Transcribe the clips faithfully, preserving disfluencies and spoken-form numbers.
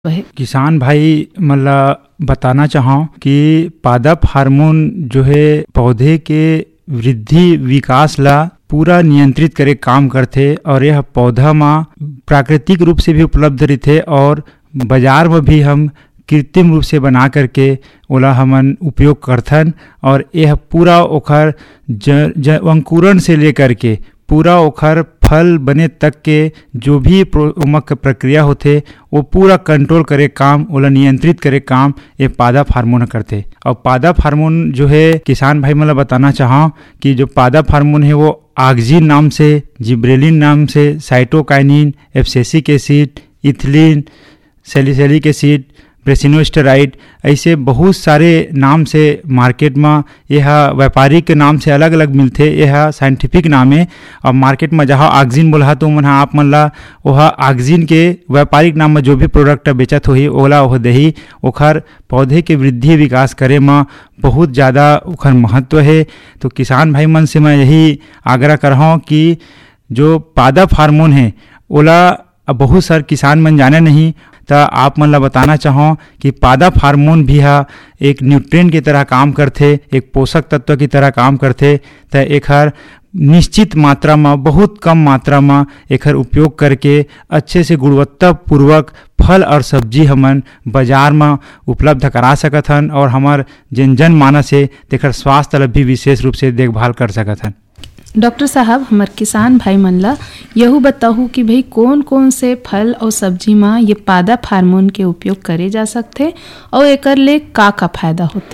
वही किसान भाई मतलब बताना चाहूँ कि पादप हार्मोन जो है पौधे के वृद्धि विकास ला पूरा नियंत्रित करे काम करथे और यह पौधा में प्राकृतिक रूप से भी उपलब्ध रहते और बाजार में भी हम कृत्रिम रूप से बना करके ओला हमन उपयोग करथन। और यह पूरा ओखर ज, ज अंकुरण से लेकर के पूरा ओखर फल बने तक के जो भी उमक प्रक्रिया होते वो पूरा कंट्रोल करे काम ओला नियंत्रित करे काम ये पादप हार्मोन करते। और पादप हार्मोन जो है किसान भाई मतलब बताना चाहूँ कि जो पादप हार्मोन है वो ऑक्सिन नाम से, जिब्रेलिन नाम से, cytokinin, abscisic acid, ethylene, salicylic acid, ब्रेसिनोस्टेरॉइड ऐसे बहुत सारे नाम से मार्केट में यह व्यापारिक के नाम से अलग अलग मिलते। यह साइंटिफिक नाम है और मार्केट में जहाँ ऑक्सिन बोला तो मन आप मन ला वह ऑक्सिन के व्यापारिक नाम में जो भी प्रोडक्ट बेचत होही ओला वह दही ओखर पौधे के वृद्धि विकास करे में बहुत ज़्यादा ओखर महत्व है। तो किसान भाई मन से मैं यही आग्रह कर रहा हूँ कि जो पादप हार्मोन है ओला बहुत सारे किसान मन जाने नहीं तो आप मन ला बताना चाहूँ कि पादप हार्मोन भी हा एक न्यूट्रिएंट की तरह काम करते, एक पोषक तत्व की तरह काम करते। तो एखर निश्चित मात्रा में बहुत कम मात्रा में एखर उपयोग करके अच्छे से गुणवत्तापूर्वक फल और सब्जी हमन बाजार में उपलब्ध करा सकत हन और हमार जन जन मानस है तेखर स्वास्थ्य ला भी विशेष रूप से देखभाल कर सकत हन। डॉक्टर साहब हमार किसान भाई मन ला यहू बताहू कि भाई कौन कौन से फल और सब्जी में ये पादप हार्मोन के उपयोग करे जा सकते और एकर ले का का फायदा होते।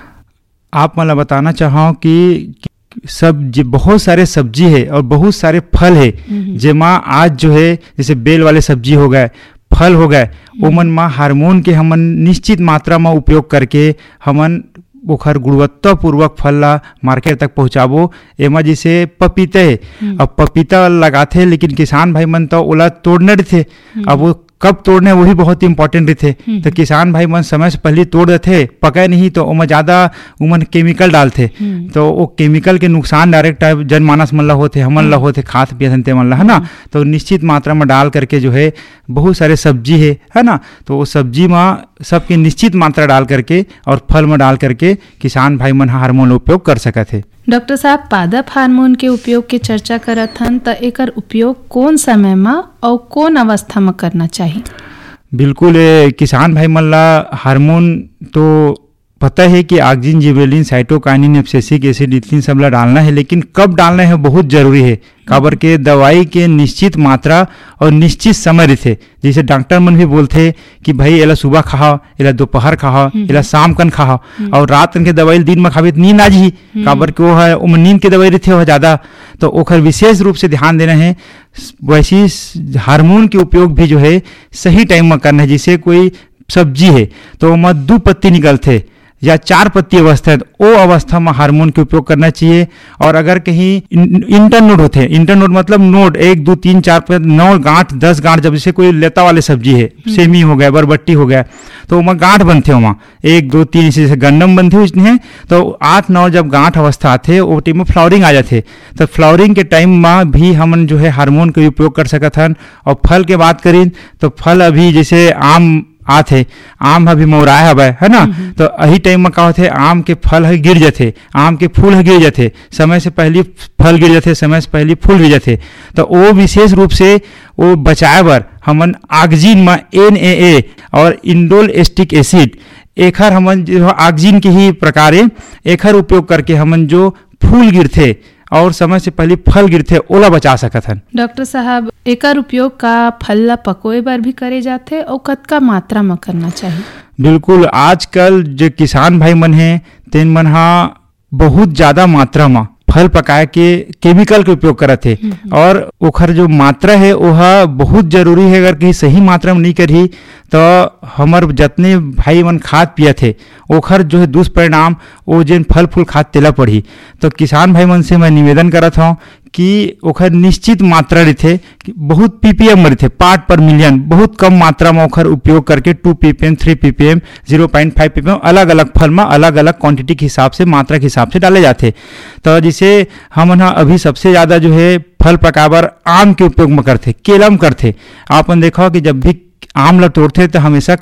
आप मला बताना चाहूँ कि सब बहुत सारे सब्जी है और बहुत सारे फल है जेमा आज जो है जैसे बेल वाले सब्जी हो गए, फल हो गए, ओमन में हार्मोन के हमन निश्चित मात्रा में उपयोग करके हमन ओखर गुणवत्तापूर्वक फल ला मार्केट तक पहुँचाबो। एमा जैसे पपीता है, अब पपीता लगाते लेकिन किसान भाई मन तो ओला तोड़ने रहते, अब वो कब तोड़ने वही बहुत इंपॉर्टेंट रहते। तो किसान भाई मन समय से पहले तोड़ देते, पकाए नहीं तो ओमा ज़्यादा उमन केमिकल डालते तो वो केमिकल के नुकसान डायरेक्ट जनमानस मन ला होते, हमन ला होते, खात पियत मन ला है ना। तो निश्चित मात्रा में डाल करके जो है बहुत सारे सब्जी है है ना, तो वो सब्जी में सबकी निश्चित मात्रा डाल करके और फल में डाल करके किसान भाई मन हार्मोन उपयोग कर सकते हैं। डॉक्टर साहब पादप हार्मोन के उपयोग के चर्चा करत हन त एकर उपयोग कौन समय में और कौन अवस्था में करना चाहिए। बिल्कुल किसान भाई मन ला हार्मोन तो पता है कि auxin, gibberellin, cytokinin, abscisic acid, ethylene सब ला डालना है, लेकिन कब डालना है बहुत जरूरी है। काबर के दवाई के निश्चित मात्रा और निश्चित समय रहते। जैसे डॉक्टर मन भी बोलते कि भाई एला सुबह खाओ, एला दोपहर खाओ, एला शाम कन खाओ और रात कन के दवाई दिन में खावे नींद आ जी। काबर के वो है उम नींद के दवाई रहते हो ज़्यादा, तो ओखर विशेष रूप से ध्यान देना है। वैसी हार्मोन के उपयोग भी जो है सही टाइम में करना है। जैसे कोई सब्जी है तो ओमा दो पत्ती निकलते या चार पत्ती अवस्था है तो वो अवस्था में हार्मोन के उपयोग करना चाहिए। और अगर कहीं इंटरनोड होते हैं, इंटरनोड मतलब नोड एक दो तीन चार पाँच नौ गांठ दस गांठ, जब जैसे कोई लेता वाले सब्जी है, सेमी हो गया, बरबट्टी हो गया, तो वहाँ गांठ बनते हैं, वहाँ एक दो तीन जैसे गन्नम बनते हुए हैं तो आठ नौ जब गांठ अवस्था आते वो टाइम में फ्लावरिंग आ जाते। तो फ्लावरिंग के टाइम में भी हम जो है हार्मोन का उपयोग कर सकते हैं। और फल के बात करें तो फल अभी जैसे आम आथे, आम अभी मौराए हवे है ना, तो यही टाइम में का होते आम के फल है गिर जाते, आम के फूल है गिर जाते, समय से पहले फल गिर जाते, समय से पहले फूल गिर जाते। तो वो विशेष रूप से वो बचाए बर हमन ऑक्सिन में एन ए ए और इंडोल एस्टिक एसिड एखर हमन जो ऑक्सिन के ही प्रकार है एखर उपयोग करके हमन जो फूल गिरते और समय से पहले फल गिरते ओला बचा सकत हन। डॉक्टर साहब एकर उपयोग का फल ला पकोए बर भी करे जाते और कतका मात्रा में करना चाहिए। बिल्कुल आजकल जो किसान भाई मन है तेन मन हा बहुत ज्यादा मात्रा में फल पकाए के केमिकल के उपयोग करत है और ओखर जो मात्रा है वह बहुत जरूरी है। अगर कहीं सही मात्रा में नहीं करी तो हमार जितने भाई मन खाद पियत है ओखर जो है दुष्परिणाम वो जिन फल फूल खाद तेला पड़ी। तो किसान भाई मन से मैं निवेदन करत हूँ कि ओखर निश्चित मात्रा रहते, बहुत पीपीएम में रहते, पार्ट पर मिलियन, बहुत कम मात्रा में ओखर उपयोग करके to ppm, three ppm, zero point five ppm अलग अलग फल में अलग अलग क्वांटिटी के हिसाब से मात्रा के हिसाब से डाले जाते। तो जैसे हम अभी सबसे ज़्यादा जो है फल पकाबर आम के उपयोग में करते, केला में करते। आपन देखो कि जब भी आम ला तोड़ते तो हमेशा